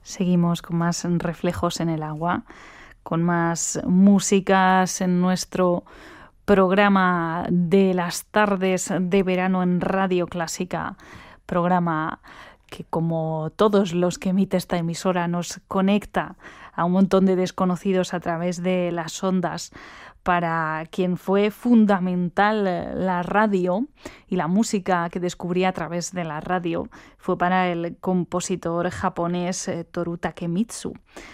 Seguimos con más reflejos en el agua, con más músicas en nuestro programa de las tardes de verano en Radio Clásica, programa que, como todos los que emite esta emisora, nos conecta a un montón de desconocidos a través de las ondas. Para quien fue fundamental la radio y la música que descubría a través de la radio fue para el compositor japonés Toru Takemitsu.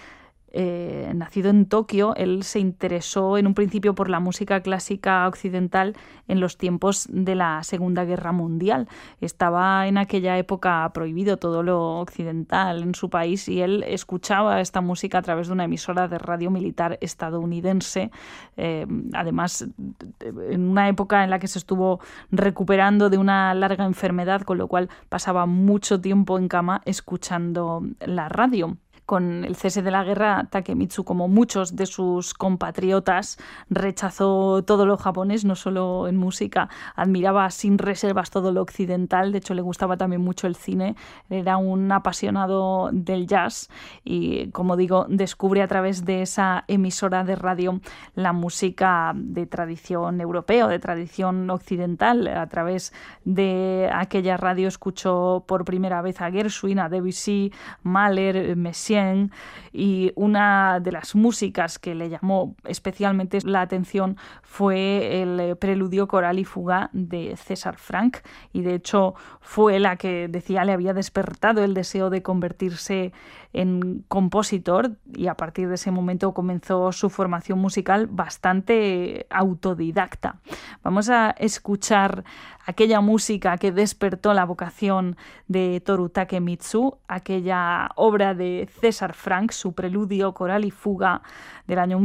Nacido en Tokio, él se interesó en un principio por la música clásica occidental en los tiempos de la Segunda Guerra Mundial. Estaba en aquella época prohibido todo lo occidental en su país y él escuchaba esta música a través de una emisora de radio militar estadounidense. Además, en una época en la que se estuvo recuperando de una larga enfermedad, con lo cual pasaba mucho tiempo en cama escuchando la radio. Con el cese de la guerra, Takemitsu, como muchos de sus compatriotas, rechazó todo lo japonés, no solo en música, admiraba sin reservas todo lo occidental, de hecho le gustaba también mucho el cine, era un apasionado del jazz y, como digo, descubre a través de esa emisora de radio la música de tradición europea, de tradición occidental. A través de aquella radio escuchó por primera vez a Gershwin, a Debussy, Mahler, Messiaen, y una de las músicas que le llamó especialmente la atención fue el preludio coral y fuga de César Franck, y de hecho fue la que decía le había despertado el deseo de convertirse en compositor, y a partir de ese momento comenzó su formación musical bastante autodidacta. Vamos a escuchar aquella música que despertó la vocación de Toru Takemitsu, aquella obra de César Franck, su preludio coral y fuga del año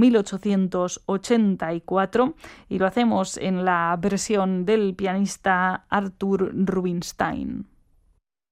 1884, y lo hacemos en la versión del pianista Arthur Rubinstein.